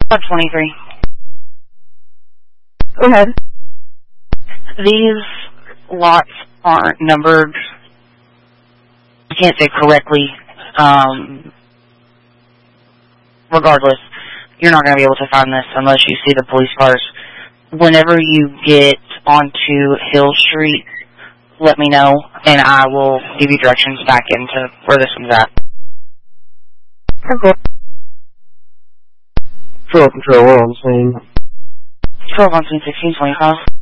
523. Go ahead. These lots aren't numbered, I can't say correctly. Regardless, you're not going to be able to find this unless you see the police cars. Whenever you get onto Hill Street, let me know, and I will give you directions back into where this one's at. Okay. Patrol Control, we're on scene. 12 on scene 1625.